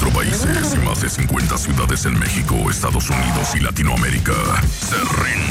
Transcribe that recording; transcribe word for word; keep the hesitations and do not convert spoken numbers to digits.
veinticuatro países y más de cincuenta ciudades en México, Estados Unidos y Latinoamérica se rinden.